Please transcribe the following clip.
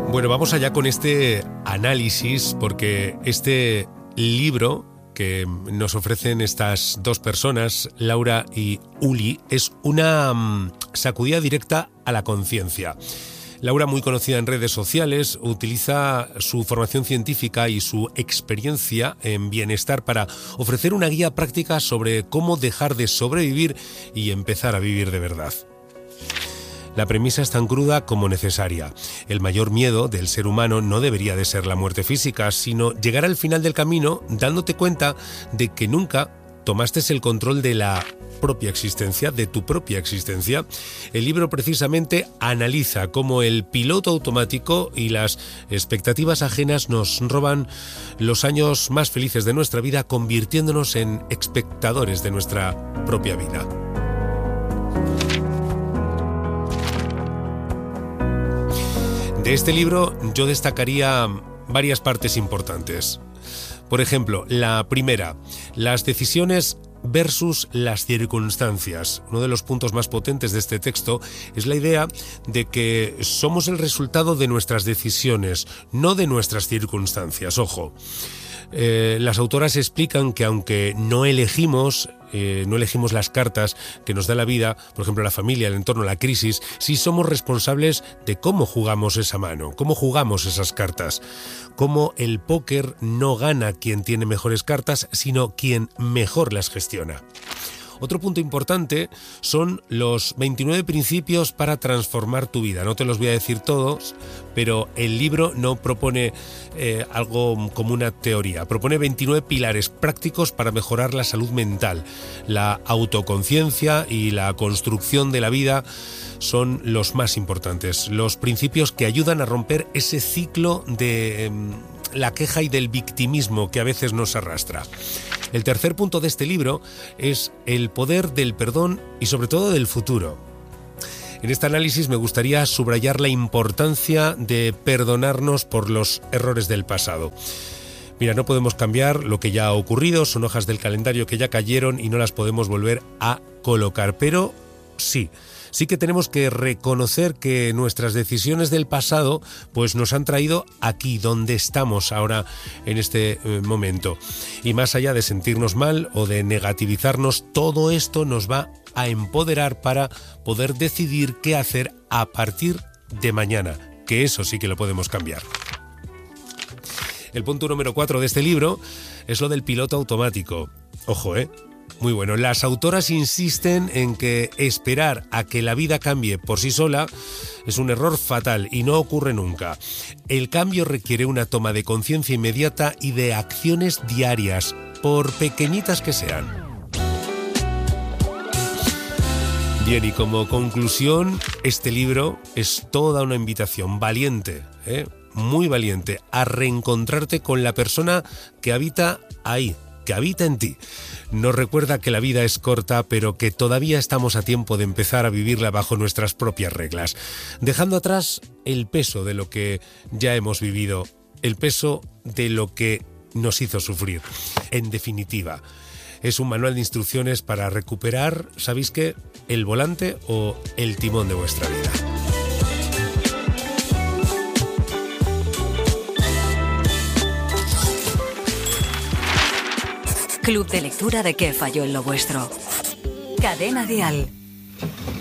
Bueno, vamos allá con este análisis, porque este libro que nos ofrecen estas dos personas, Laura y Uli, es una sacudida directa a la conciencia. Laura, muy conocida en redes sociales, utiliza su formación científica y su experiencia en bienestar para ofrecer una guía práctica sobre cómo dejar de sobrevivir y empezar a vivir de verdad. La premisa es tan cruda como necesaria. El mayor miedo del ser humano no debería de ser la muerte física, sino llegar al final del camino dándote cuenta de que nunca tomaste el control de la propia existencia, de tu propia existencia. El libro precisamente analiza cómo el piloto automático y las expectativas ajenas nos roban los años más felices de nuestra vida, convirtiéndonos en espectadores de nuestra propia vida. De este libro yo destacaría varias partes importantes. Por ejemplo, la primera, las decisiones versus las circunstancias. Uno de los puntos más potentes de este texto es la idea de que somos el resultado de nuestras decisiones, no de nuestras circunstancias. Ojo. Las autoras explican que aunque no elegimos las cartas que nos da la vida, por ejemplo la familia, el entorno, la crisis, sí somos responsables de cómo jugamos esa mano, cómo jugamos esas cartas, cómo el póker no gana quien tiene mejores cartas, sino quien mejor las gestiona. Otro punto importante son los 29 principios para transformar tu vida. No te los voy a decir todos, pero el libro no propone algo como una teoría. Propone 29 pilares prácticos para mejorar la salud mental. La autoconciencia y la construcción de la vida son los más importantes. Los principios que ayudan a romper ese ciclo de la queja y del victimismo que a veces nos arrastra. El tercer punto de este libro es el poder del perdón y sobre todo del futuro. En este análisis me gustaría subrayar la importancia de perdonarnos por los errores del pasado. Mira, no podemos cambiar lo que ya ha ocurrido, son hojas del calendario que ya cayeron y no las podemos volver a colocar, pero sí que tenemos que reconocer que nuestras decisiones del pasado pues nos han traído aquí donde estamos ahora en este momento. Y más allá de sentirnos mal o de negativizarnos, todo esto nos va a empoderar para poder decidir qué hacer a partir de mañana, que eso sí que lo podemos cambiar. El punto número 4 de este libro es lo del piloto automático. Ojo, muy bueno. Las autoras insisten en que esperar a que la vida cambie por sí sola es un error fatal y no ocurre nunca. El cambio requiere una toma de conciencia inmediata y de acciones diarias, por pequeñitas que sean. Bien, y como conclusión, este libro es toda una invitación valiente, muy valiente, a reencontrarte con la persona que habita ahí, que habita en ti. Nos recuerda que la vida es corta, pero que todavía estamos a tiempo de empezar a vivirla bajo nuestras propias reglas, dejando atrás el peso de lo que ya hemos vivido, el peso de lo que nos hizo sufrir. En definitiva, es un manual de instrucciones para recuperar, ¿sabéis qué?, el volante o el timón de vuestra vida. Club de lectura de ¿Qué falló en lo vuestro? Cadena Dial.